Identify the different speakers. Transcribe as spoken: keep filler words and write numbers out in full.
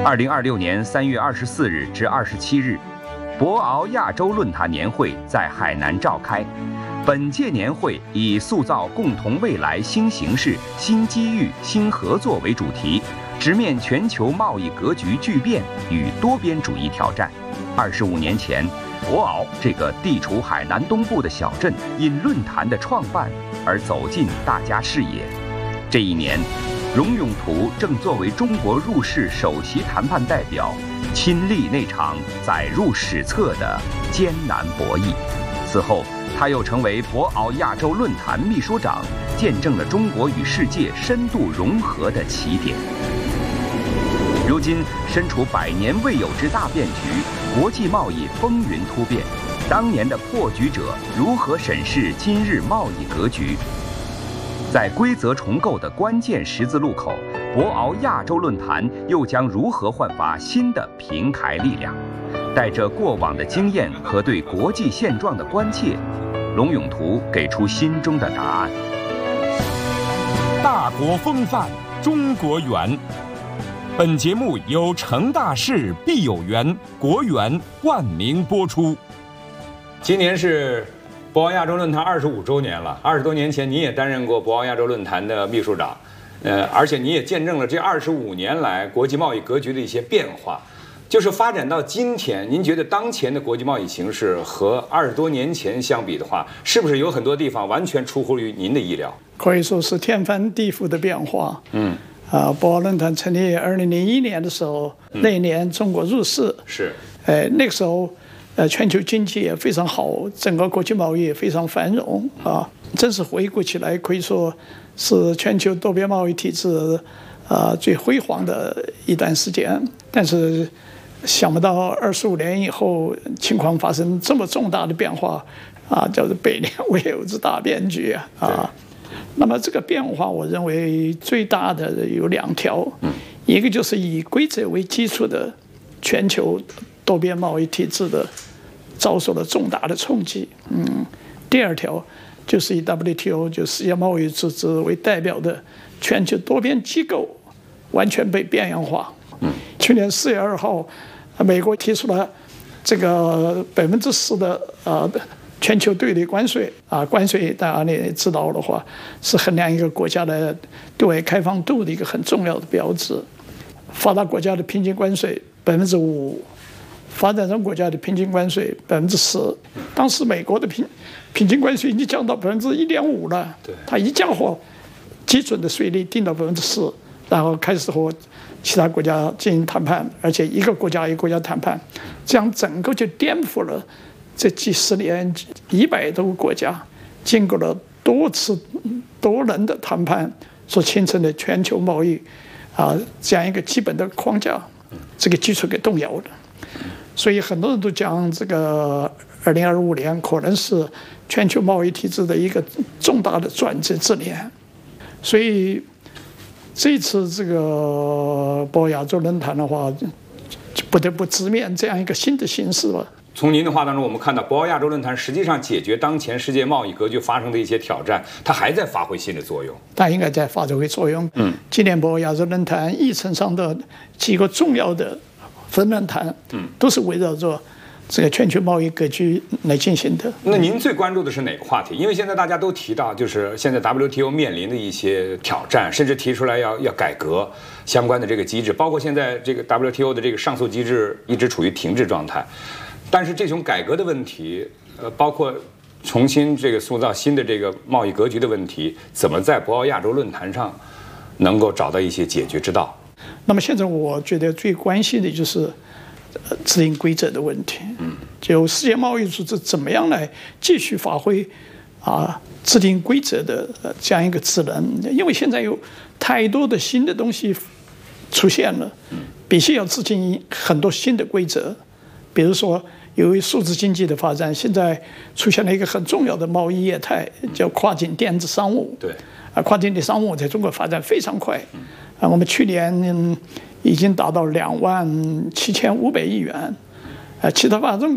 Speaker 1: 二零二六年三月二十四日至二十七日，博鳌亚洲论坛年会在海南召开。本届年会以塑造共同未来新形势、新机遇、新合作为主题，直面全球贸易格局巨变与多边主义挑战。二十五年前，博鳌这个地处海南东部的小镇，因论坛的创办而走进大家视野。这一年，荣永图正作为中国入世首席谈判代表，亲历那场载入史册的艰难博弈。此后，他又成为博鳌亚洲论坛秘书长，见证了中国与世界深度融合的起点。如今身处百年未有之大变局，国际贸易风云突变，当年的破局者如何审视今日贸易格局？在规则重构的关键十字路口，博鳌亚洲论坛又将如何焕发新的平台力量？带着过往的经验和对国际现状的关切，龙永图给出心中的答案。
Speaker 2: 大国风范，中国圆。本节目由成大事必有缘国圆冠名播出。今年是博鳌亚洲论坛二十五周年了，二十多年前你也担任过博鳌亚洲论坛的秘书长，呃，而且你也见证了这二十五年来国际贸易格局的一些变化。就是发展到今天，您觉得当前的国际贸易形势和二十多年前相比的话，是不是有很多地方完全出乎于您的意料？
Speaker 3: 可以说是天翻地覆的变化。嗯，啊，博鳌论坛成立二零零一年的时候，嗯、那一年中国入世，
Speaker 2: 是，
Speaker 3: 呃，那个时候，呃，全球经济也非常好，整个国际贸易也非常繁荣啊。真是回顾起来，可以说是全球多边贸易体制啊、呃、最辉煌的一段时间。但是想不到二十五年以后，情况发生这么重大的变化啊，叫做百年未有之大变局啊！啊，那么这个变化，我认为最大的有两条，嗯、一个就是以规则为基础的全球多边贸易体制的遭受了重大的冲击，嗯，第二条就是以 W T O 就世界贸易组织为代表的全球多边机构完全被边缘化。嗯，去年四月二号。美国提出了这个百分之十的呃全球对内关税啊，关税大家也知道的话，是衡量一个国家的对外开放度的一个很重要的标志。发达国家的平均关税百分之五，发展中国家的平均关税百分之十。当时美国的平平均关税已经降到百分之一点五了，它一降后，基准的税率定到百分之十，然后开始和其他国家进行谈判，而且一个国家一个国家谈判，这样整个就颠覆了这几十年一百多个国家经过了多次多轮的谈判所形成的全球贸易啊这样一个基本的框架，这个基础给动摇了。所以很多人都讲这个二零二五年可能是全球贸易体制的一个重大的转折之年，所以这次这个博鳌亚洲论坛的话，就不得不直面这样一个新的形势了。
Speaker 2: 从您的话当中，我们看到博鳌亚洲论坛实际上解决当前世界贸易格局发生的一些挑战，它还在发挥新的作用。
Speaker 3: 它应该在发挥作用。嗯，今年博鳌亚洲论坛议程上的几个重要的分论坛，嗯，都是围绕着这个全球贸易格局来进行的。
Speaker 2: 那您最关注的是哪个话题？因为现在大家都提到，就是现在 W T O 面临的一些挑战，甚至提出来要要改革相关的这个机制，包括现在这个 W T O 的这个上诉机制一直处于停滞状态。但是这种改革的问题，呃，包括重新这个塑造新的这个贸易格局的问题，怎么在博鳌亚洲论坛上能够找到一些解决之道？
Speaker 3: 那么现在我觉得最关心的就是制定规则的问题。嗯，就世界贸易组织怎么样来继续发挥啊制定规则的这样一个职能？因为现在有太多的新的东西出现了，必须要制定很多新的规则。比如说，由于数字经济的发展，现在出现了一个很重要的贸易业态，叫跨境电子商务。
Speaker 2: 对，
Speaker 3: 啊，跨境的商务在中国发展非常快。啊，我们去年、嗯、已经达到两万七千五百亿元。啊，其他发展中